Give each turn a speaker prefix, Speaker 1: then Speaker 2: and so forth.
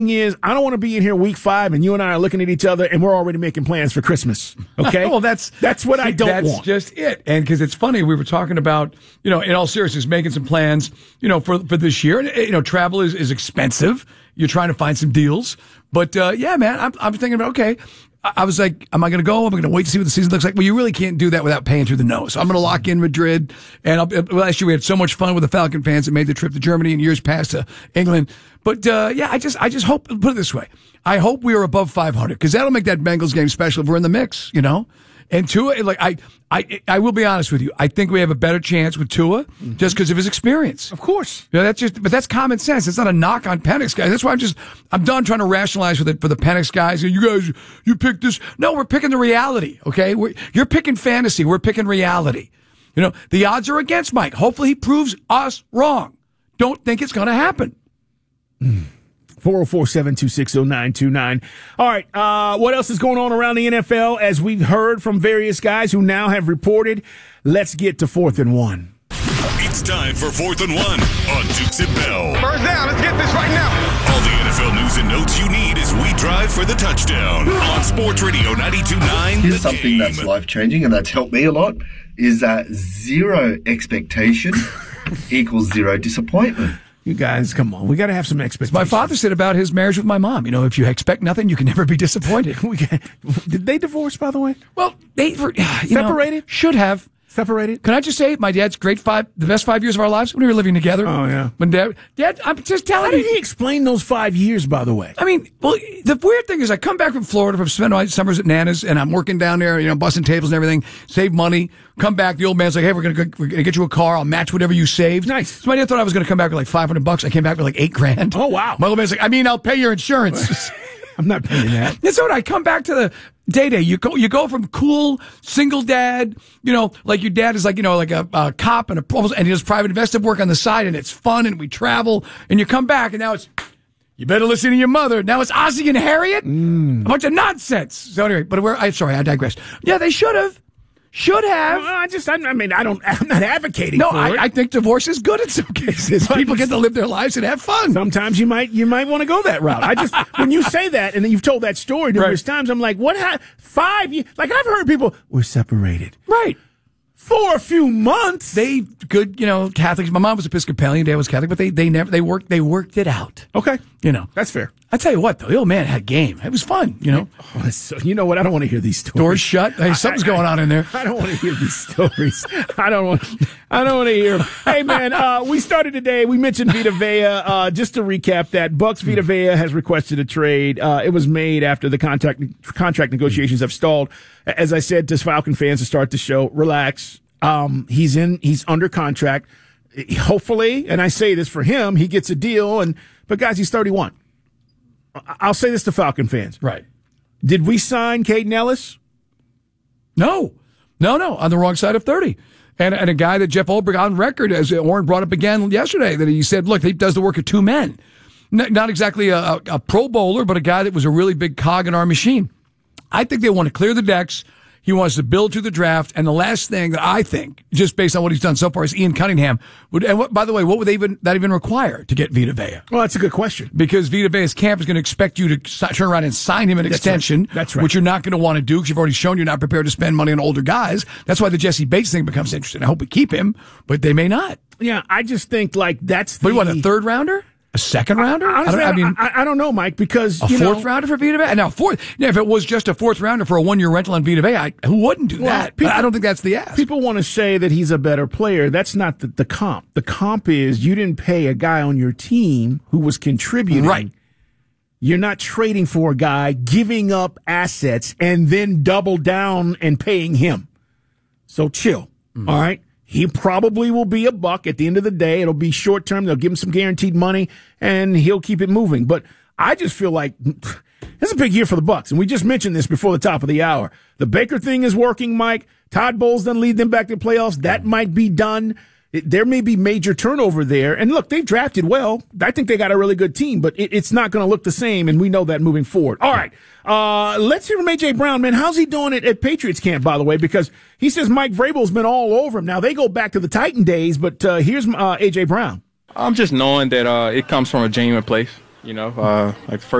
Speaker 1: is I don't want to be in here week 5 and you and I are looking at each other and we're already making plans for Christmas. Okay?
Speaker 2: Well, that's
Speaker 1: what I don't want.
Speaker 2: That's just it. And because it's funny, we were talking about, in all seriousness, making some plans, for this year. And, travel is expensive. You're trying to find some deals. But, yeah, man, I'm thinking about, okay. I was like, am I going to go? Am I going to wait to see what the season looks like? Well, you really can't do that without paying through the nose. So I'm going to lock in Madrid. And last year we had so much fun with the Falcon fans that made the trip to Germany and years past to England. But, yeah, I just hope, put it this way. I hope we are above 500 because that'll make that Bengals game special if we're in the mix, And Tua, I will be honest with you. I think we have a better chance with Tua just because of his experience.
Speaker 1: Of course.
Speaker 2: But that's common sense. It's not a knock on Penix guys. That's why I'm done trying to rationalize for the Penix guys. You guys, you picked this. No, we're picking the reality. Okay. You're picking fantasy. We're picking reality. The odds are against Mike. Hopefully he proves us wrong. Don't think it's going to happen.
Speaker 1: 404-726-0929. All right, what else is going on around the NFL? As we've heard from various guys who now have reported, let's get to 4th and 1.
Speaker 3: It's time for 4th and 1 on Dukes and Bell.
Speaker 4: First down, let's get this right now.
Speaker 3: All the NFL news and notes you need as we drive for the touchdown on Sports Radio 92.9.
Speaker 5: Here's something that's life-changing and that's helped me a lot, is that zero expectation equals zero disappointment.
Speaker 1: You guys, come on. We got to have some expectations.
Speaker 2: My father said about his marriage with my mom. If you expect nothing, you can never be disappointed.
Speaker 1: Did they divorce, by the way?
Speaker 2: Well, they were
Speaker 1: separated.
Speaker 2: Should have
Speaker 1: separated.
Speaker 2: Can I just say, my dad's the best 5 years of our lives when we were living together.
Speaker 1: Oh yeah.
Speaker 2: When Dad, I'm just telling you.
Speaker 1: How did he explain those 5 years? By the way,
Speaker 2: I mean, well, the weird thing is, I come back from Florida from spending my summers at Nana's, and I'm working down there, busting tables and everything, save money. Come back, the old man's like, hey, we're gonna get you a car. I'll match whatever you saved.
Speaker 1: Nice.
Speaker 2: So my dad thought I was gonna come back with like $500. I came back with like $8,000.
Speaker 1: Oh wow.
Speaker 2: My old man's like, I'll pay your insurance.
Speaker 1: I'm not paying that.
Speaker 2: And so when I come back to the day, you go from cool single dad, like your dad is like, like a cop and he does private investigative work on the side, and it's fun, and we travel, and you come back, and now it's, you better listen to your mother. Now it's Ozzie and Harriet. A bunch of nonsense. So anyway, but I digress. Yeah, they should have. Should have.
Speaker 1: Well, I'm not advocating for it.
Speaker 2: I think divorce is good in some cases. People get to live their lives and have fun.
Speaker 1: Sometimes you might want to go that route. When you say that and then you've told that story numerous times, I'm like, what? 5 years? Like, I've heard people, we're separated.
Speaker 2: Right.
Speaker 1: For a few months.
Speaker 2: They good, Catholics. My mom was Episcopalian, dad was Catholic, but they worked it out.
Speaker 1: Okay. That's fair.
Speaker 2: I tell you what, though, the old man had game. It was fun,
Speaker 1: So, you know what? I don't want to hear these stories.
Speaker 2: Doors shut. Hey, something's going on in there.
Speaker 1: I don't want to hear these stories. I don't want to hear them. Hey, man, we started today. We mentioned Vita Vea. Just to recap that, Bucks Vita Vea has requested a trade. It was made after the contract negotiations have stalled. As I said to Falcon fans to start the show, relax. He's under contract. Hopefully, and I say this for him, he gets a deal. But guys, he's 31. I'll say this to Falcon fans.
Speaker 2: Right.
Speaker 1: Did we sign Caden Ellis?
Speaker 2: No. On the wrong side of 30. And a guy that Jeff Olberg on record, as Orrin brought up again yesterday, that he said, look, he does the work of two men. Not exactly a pro bowler, but a guy that was a really big cog in our machine. I think they want to clear the decks. He wants to build to the draft. And the last thing that I think, just based on what he's done so far, is Ian Cunningham. By the way, what would that even require to get Vita Vea?
Speaker 1: Well, that's a good question.
Speaker 2: Because Vita Vea's camp is going to expect you to turn around and sign him an extension.
Speaker 1: That's right.
Speaker 2: Which you're not going to want to do because you've already shown you're not prepared to spend money on older guys. That's why the Jesse Bates thing becomes interesting. I hope we keep him, but they may not.
Speaker 1: Yeah, I just think that's
Speaker 2: But you want a third rounder? A second rounder?
Speaker 1: Honestly, I don't know, Mike, because
Speaker 2: a fourth rounder for Vita Vea. Now, if it was just a fourth rounder for a 1-year rental on Vita Vea, who wouldn't do that? But I don't think that's the ask.
Speaker 1: People want to say that he's a better player. That's not the comp. The comp is you didn't pay a guy on your team who was contributing.
Speaker 2: Right.
Speaker 1: You're not trading for a guy, giving up assets, and then double down and paying him. So chill. All right. He probably will be a buck at the end of the day. It'll be short term. They'll give him some guaranteed money, and he'll keep it moving. But I just feel like it's a big year for the Bucks, and we just mentioned this before the top of the hour. The Baker thing is working, Mike. Todd Bowles doesn't lead them back to the playoffs. That might be done. There may be major turnover there. And look, they've drafted well. I think they got a really good team, but it's not going to look the same, and we know that moving forward. All right. Let's hear from A.J. Brown, man. How's he doing at Patriots camp, by the way? Because he says Mike Vrabel's been all over him. Now, they go back to the Titan days, but here's A.J. Brown.
Speaker 6: I'm just knowing that it comes from a genuine place.
Speaker 4: like the first